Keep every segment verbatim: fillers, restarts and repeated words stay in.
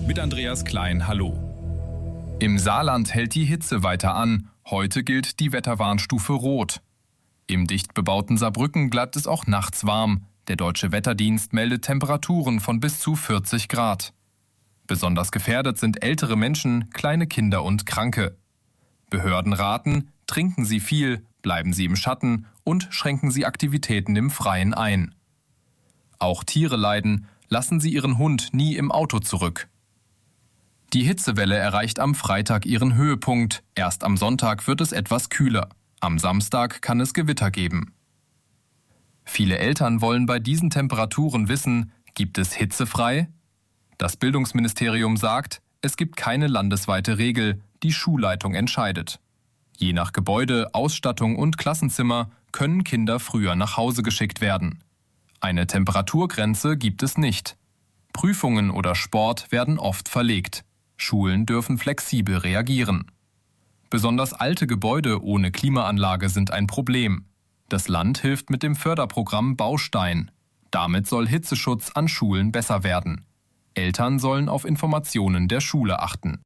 Mit Andreas Klein, hallo. Im Saarland hält die Hitze weiter an. Heute gilt die Wetterwarnstufe Rot. Im dicht bebauten Saarbrücken bleibt es auch nachts warm. Der Deutsche Wetterdienst meldet Temperaturen von bis zu vierzig Grad. Besonders gefährdet sind ältere Menschen, kleine Kinder und Kranke. Behörden raten, trinken Sie viel, bleiben Sie im Schatten und schränken Sie Aktivitäten im Freien ein. Auch Tiere leiden, lassen Sie Ihren Hund nie im Auto zurück. Die Hitzewelle erreicht am Freitag ihren Höhepunkt. Erst am Sonntag wird es etwas kühler. Am Samstag kann es Gewitter geben. Viele Eltern wollen bei diesen Temperaturen wissen, gibt es hitzefrei? Das Bildungsministerium sagt, es gibt keine landesweite Regel, die Schulleitung entscheidet. Je nach Gebäude, Ausstattung und Klassenzimmer können Kinder früher nach Hause geschickt werden. Eine Temperaturgrenze gibt es nicht. Prüfungen oder Sport werden oft verlegt. Schulen dürfen flexibel reagieren. Besonders alte Gebäude ohne Klimaanlage sind ein Problem. Das Land hilft mit dem Förderprogramm Baustein. Damit soll Hitzeschutz an Schulen besser werden. Eltern sollen auf Informationen der Schule achten.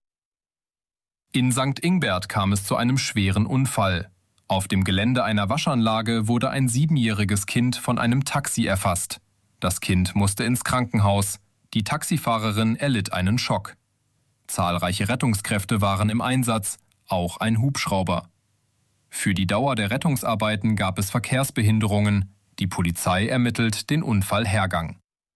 In Sankt Ingbert kam es zu einem schweren Unfall. Auf dem Gelände einer Waschanlage wurde ein siebenjähriges Kind von einem Taxi erfasst. Das Kind musste ins Krankenhaus. Die Taxifahrerin erlitt einen Schock. Zahlreiche Rettungskräfte waren im Einsatz, auch ein Hubschrauber. Für die Dauer der Rettungsarbeiten gab es Verkehrsbehinderungen. Die Polizei ermittelt den Unfallhergang.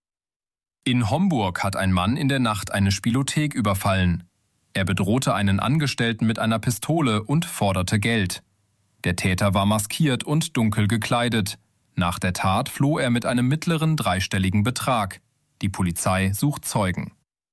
In Homburg hat ein Mann in der Nacht eine Spielothek überfallen. Er bedrohte einen Angestellten mit einer Pistole und forderte Geld. Der Täter war maskiert und dunkel gekleidet. Nach der Tat floh er mit einem mittleren dreistelligen Betrag. Die Polizei sucht Zeugen.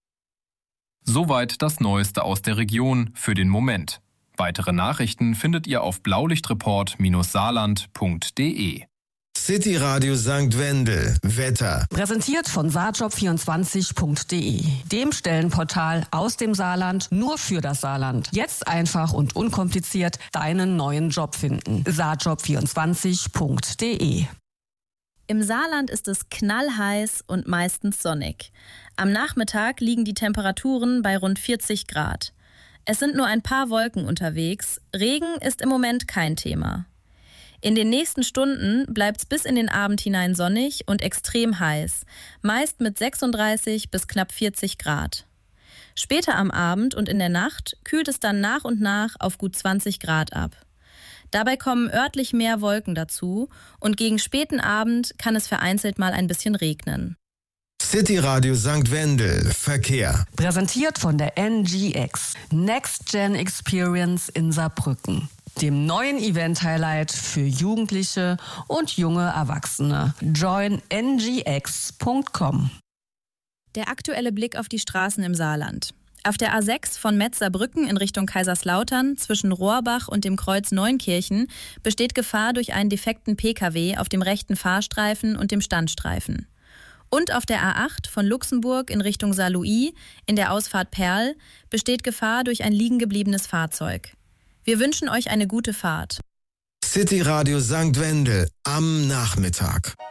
Soweit das Neueste aus der Region für den Moment. Weitere Nachrichten findet ihr auf blaulichtreport saarland punkt de. City Radio Sankt Wendel. Wetter. Präsentiert von saarjob vierundzwanzig punkt de, dem Stellenportal aus dem Saarland nur für das Saarland. Jetzt einfach und unkompliziert deinen neuen Job finden. saarjob vierundzwanzig punkt de. Im Saarland ist es knallheiß und meistens sonnig. Am Nachmittag liegen die Temperaturen bei rund vierzig Grad. Es sind nur ein paar Wolken unterwegs. Regen ist im Moment kein Thema. In den nächsten Stunden bleibt es bis in den Abend hinein sonnig und extrem heiß, meist mit sechsunddreißig bis knapp vierzig Grad. Später am Abend und in der Nacht kühlt es dann nach und nach auf gut zwanzig Grad ab. Dabei kommen örtlich mehr Wolken dazu und gegen späten Abend kann es vereinzelt mal ein bisschen regnen. City Radio Sankt Wendel. Verkehr. Präsentiert von der N G X, Next Gen Experience in Saarbrücken, dem neuen Event-Highlight für Jugendliche und junge Erwachsene. join n g x punkt com. Der aktuelle Blick auf die Straßen im Saarland. Auf der A sechs von Metz-Saarbrücken in Richtung Kaiserslautern zwischen Rohrbach und dem Kreuz Neunkirchen besteht Gefahr durch einen defekten P K W auf dem rechten Fahrstreifen und dem Standstreifen. Und auf der A acht von Luxemburg in Richtung Saarlouis in der Ausfahrt Perl besteht Gefahr durch ein liegengebliebenes Fahrzeug. Wir wünschen euch eine gute Fahrt. City Radio Sankt Wendel am Nachmittag.